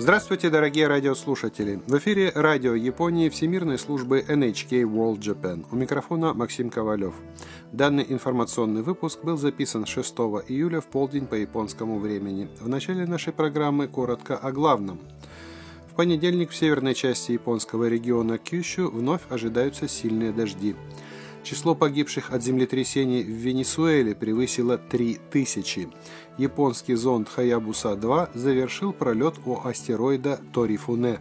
Здравствуйте, дорогие радиослушатели! В эфире радио Японии Всемирной службы NHK World Japan. У микрофона Максим Ковалев. Данный информационный выпуск был записан 6 июля в полдень по японскому времени. В начале нашей программы коротко о главном. В понедельник в северной части японского региона Кюсю вновь ожидаются сильные дожди. Число погибших от землетрясений в Венесуэле превысило 3000. Японский зонд Хаябуса-2 завершил пролет у астероида Торифуне.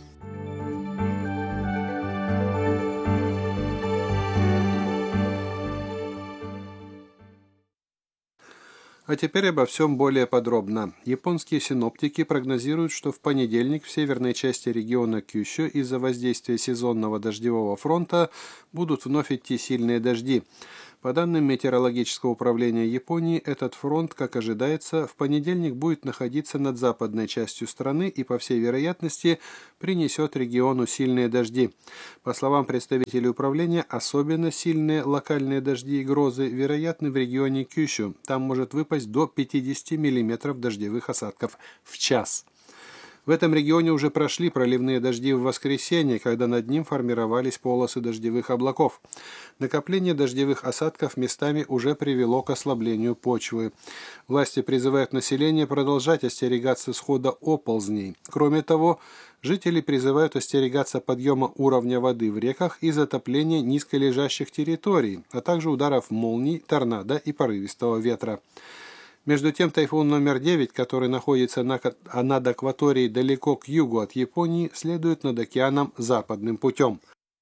А теперь обо всем более подробно. Японские синоптики прогнозируют, что в понедельник в северной части региона Кюсю из-за воздействия сезонного дождевого фронта будут вновь идти сильные дожди. По данным Метеорологического управления Японии, этот фронт, как ожидается, в понедельник будет находиться над западной частью страны и, по всей вероятности, принесет региону сильные дожди. По словам представителей управления, особенно сильные локальные дожди и грозы вероятны в регионе Кюсю. Там может выпасть до 50 мм дождевых осадков в час. В этом регионе уже прошли проливные дожди в воскресенье, когда над ним формировались полосы дождевых облаков. Накопление дождевых осадков местами уже привело к ослаблению почвы. Власти призывают население продолжать остерегаться схода оползней. Кроме того, жители призывают остерегаться подъема уровня воды в реках и затопления низколежащих территорий, а также ударов молний, торнадо и порывистого ветра. Между тем, тайфун номер 9, который находится над акваторией далеко к югу от Японии, следует над океаном западным путем.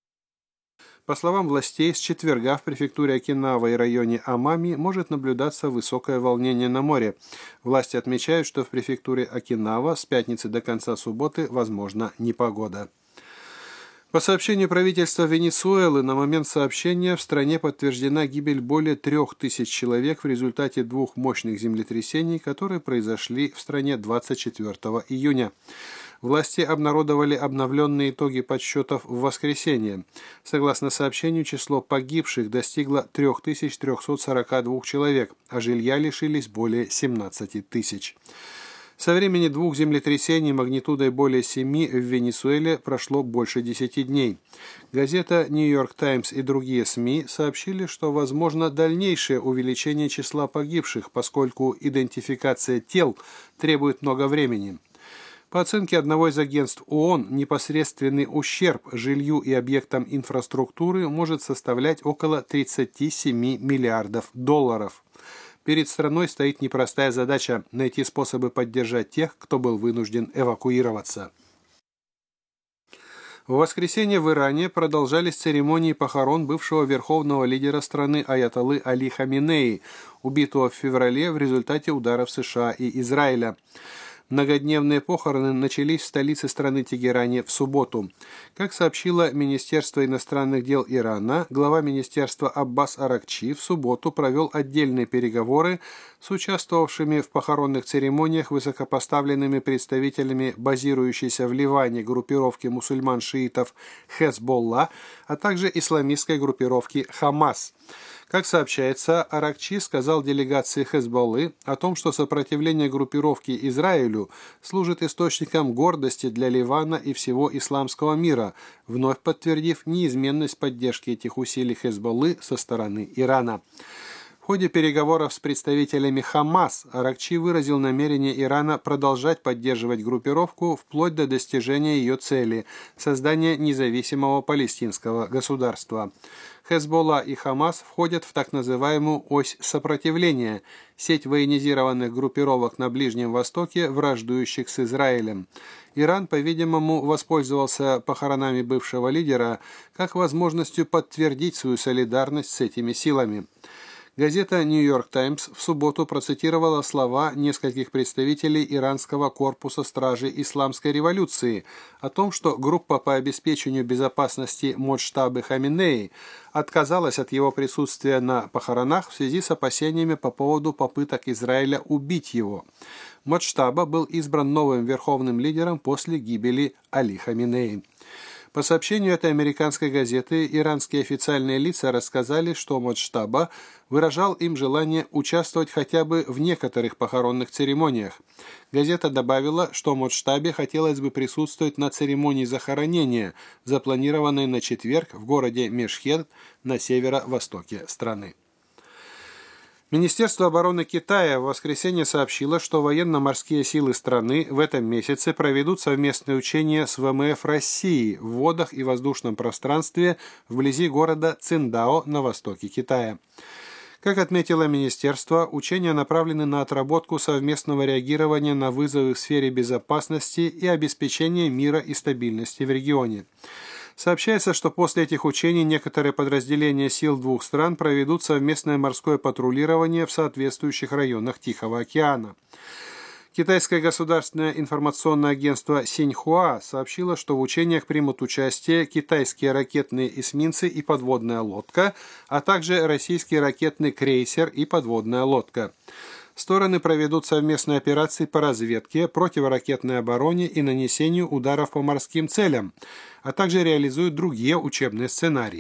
По словам властей, с четверга в префектуре Окинава и районе Амами может наблюдаться высокое волнение на море. Власти отмечают, что в префектуре Окинава с пятницы до конца субботы возможна непогода. По сообщению правительства Венесуэлы, на момент сообщения в стране подтверждена гибель более 3000 человек в результате двух мощных землетрясений, которые произошли в стране 24 июня. Власти обнародовали обновленные итоги подсчетов в воскресенье. Согласно сообщению, число погибших достигло 3342 человек, а жилья лишились более 17 тысяч. Со времени двух землетрясений магнитудой более 7 в Венесуэле прошло больше 10 дней. Газета «Нью-Йорк Таймс» и другие СМИ сообщили, что возможно дальнейшее увеличение числа погибших, поскольку идентификация тел требует много времени. По оценке одного из агентств ООН, непосредственный ущерб жилью и объектам инфраструктуры может составлять около 37 миллиардов долларов. Перед страной стоит непростая задача – найти способы поддержать тех, кто был вынужден эвакуироваться. В воскресенье в Иране продолжались церемонии похорон бывшего верховного лидера страны аятоллы Али Хаминеи, убитого в феврале в результате ударов США и Израиля. Многодневные похороны начались в столице страны Тегеране в субботу. Как сообщило Министерство иностранных дел Ирана, глава министерства Аббас Аракчи в субботу провел отдельные переговоры с участвовавшими в похоронных церемониях высокопоставленными представителями базирующейся в Ливане группировки мусульман-шиитов Хезболла, а также исламистской группировки Хамас. Как сообщается, Аракчи сказал делегации Хезболлы о том, что сопротивление группировки Израилю служит источником гордости для Ливана и всего исламского мира, вновь подтвердив неизменность поддержки этих усилий Хезболлы со стороны Ирана. В ходе переговоров с представителями Хамас Аракчи выразил намерение Ирана продолжать поддерживать группировку вплоть до достижения ее цели – создания независимого палестинского государства. Хезболла и Хамас входят в так называемую ось сопротивления – сеть военизированных группировок на Ближнем Востоке, враждующих с Израилем. Иран, по-видимому, воспользовался похоронами бывшего лидера как возможностью подтвердить свою солидарность с этими силами. Газета «Нью-Йорк Таймс» в субботу процитировала слова нескольких представителей иранского корпуса стражи исламской революции о том, что группа по обеспечению безопасности Моджтабы Хаминеи отказалась от его присутствия на похоронах в связи с опасениями по поводу попыток Израиля убить его. Моджтаба был избран новым верховным лидером после гибели Али Хаминеи. По сообщению этой американской газеты, иранские официальные лица рассказали, что Моджтаба выражал им желание участвовать хотя бы в некоторых похоронных церемониях. Газета добавила, что Моджтабе хотелось бы присутствовать на церемонии захоронения, запланированной на четверг в городе Мешхед на северо-востоке страны. Министерство обороны Китая в воскресенье сообщило, что военно-морские силы страны в этом месяце проведут совместные учения с ВМФ России в водах и воздушном пространстве вблизи города Циндао на востоке Китая. Как отметило министерство, учения направлены на отработку совместного реагирования на вызовы в сфере безопасности и обеспечения мира и стабильности в регионе. Сообщается, что после этих учений некоторые подразделения сил двух стран проведут совместное морское патрулирование в соответствующих районах Тихого океана. Китайское государственное информационное агентство Синьхуа сообщило, что в учениях примут участие китайские ракетные эсминцы и подводная лодка, а также российский ракетный крейсер и подводная лодка. Стороны проведут совместные операции по разведке, противоракетной обороне и нанесению ударов по морским целям, а также реализуют другие учебные сценарии.